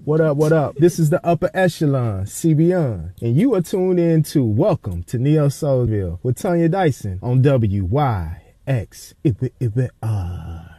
What up, what up? This is the Upper Echelon, CBN, and you are tuned in to Welcome to Neo Soulville with Tanya Dyson on WYXR.